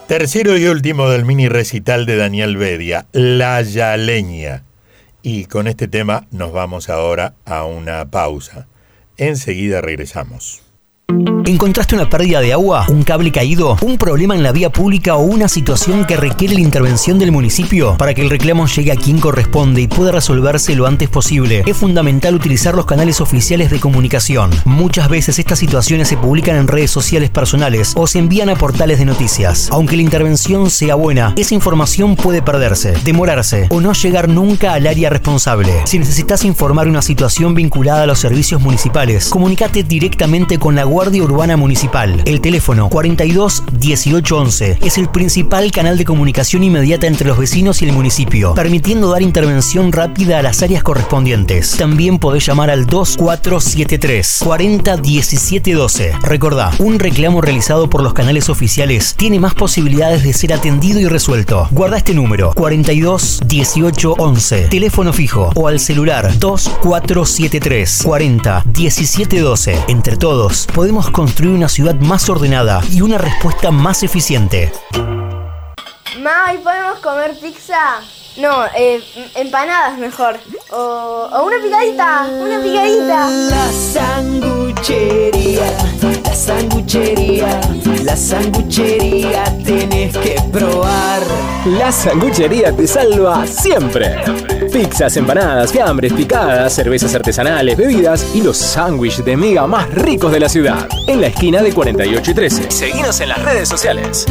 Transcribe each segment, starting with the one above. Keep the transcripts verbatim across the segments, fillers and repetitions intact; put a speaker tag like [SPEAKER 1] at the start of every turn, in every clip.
[SPEAKER 1] Tercero y último del mini recital de Daniel Bedia, La Yaleña. Y con este tema nos vamos ahora a una pausa. Enseguida regresamos.
[SPEAKER 2] ¿Encontraste una pérdida de agua, un cable caído, un problema en la vía pública o una situación que requiere la intervención del municipio? Para que el reclamo llegue a quien corresponde y pueda resolverse lo antes posible, es fundamental utilizar los canales oficiales de comunicación. Muchas veces estas situaciones se publican en redes sociales personales o se envían a portales de noticias. Aunque la intervención sea buena, esa información puede perderse, demorarse o no llegar nunca al área responsable. Si necesitas informar una situación vinculada a los servicios municipales, comunícate directamente con la Guardia Urbana Municipal. El teléfono cuarenta y dos dieciocho once es el principal canal de comunicación inmediata entre los vecinos y el municipio, permitiendo dar intervención rápida a las áreas correspondientes. También podés llamar al dos cuatro siete tres cuarenta diecisiete doce. Recordá, un reclamo realizado por los canales oficiales tiene más posibilidades de ser atendido y resuelto. Guarda este número cuarenta y dos dieciocho once, teléfono fijo, o al celular dos cuatro siete tres cuarenta diecisiete doce. Entre todos podemos construir una ciudad más ordenada y una respuesta más eficiente.
[SPEAKER 3] Ma, ¿y podemos comer pizza? No, eh, empanadas mejor. O, o una picadita, una picadita.
[SPEAKER 4] La sanguchería, la sanguchería, la sanguchería tenés que probar.
[SPEAKER 5] La sanguchería te salva siempre. Pizzas, empanadas, fiambres, picadas, cervezas artesanales, bebidas y los sándwiches de miga más ricos de la ciudad. En la esquina de cuarenta y ocho y trece. Seguinos en las redes sociales.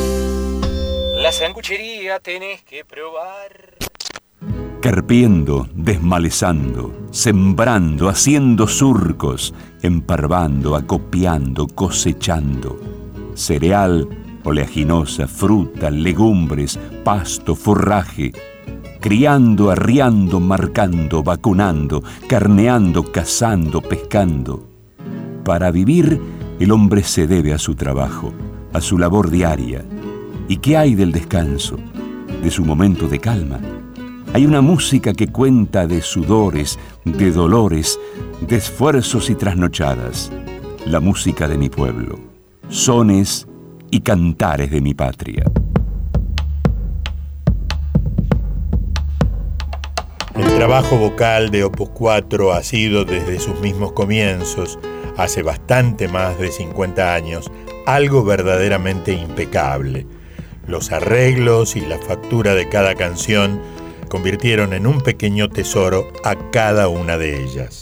[SPEAKER 5] La sanguchería tenés que probar.
[SPEAKER 6] Carpiendo, desmalezando, sembrando, haciendo surcos, emparvando, acopiando, cosechando. Cereal, oleaginosa, fruta, legumbres, pasto, forraje. Criando, arriando, marcando, vacunando, carneando, cazando, pescando. Para vivir, el hombre se debe a su trabajo, a su labor diaria. ¿Y qué hay del descanso, de su momento de calma? Hay una música que cuenta de sudores, de dolores, de esfuerzos y trasnochadas. La música de mi pueblo, sones y cantares de mi patria.
[SPEAKER 1] El trabajo vocal de Opus cuatro ha sido desde sus mismos comienzos, hace bastante más de cincuenta años, algo verdaderamente impecable. Los arreglos y la factura de cada canción convirtieron en un pequeño tesoro a cada una de ellas.